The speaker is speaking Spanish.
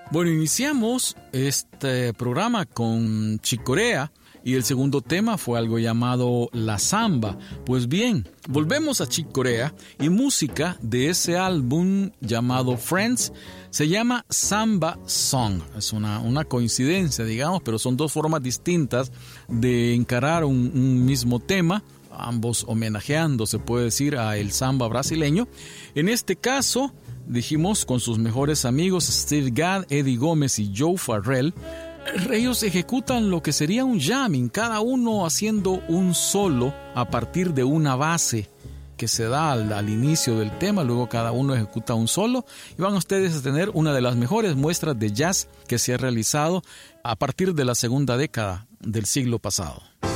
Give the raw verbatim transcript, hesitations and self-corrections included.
Bueno, iniciamos este programa con Chick Corea y el segundo tema fue algo llamado La Samba. Pues bien, volvemos a Chick Corea y música de ese álbum llamado Friends se llama Samba Song. Es una, una coincidencia, digamos, pero son dos formas distintas de encarar un, un mismo tema, ambos homenajeando, se puede decir, a el samba brasileño. En este caso, dijimos, con sus mejores amigos Steve Gadd, Eddie Gómez y Joe Farrell, ellos ejecutan lo que sería un jamming, cada uno haciendo un solo a partir de una base que se da al, al inicio del tema. Luego cada uno ejecuta un solo y van ustedes a tener una de las mejores muestras de jazz que se ha realizado a partir de la segunda década del siglo pasado.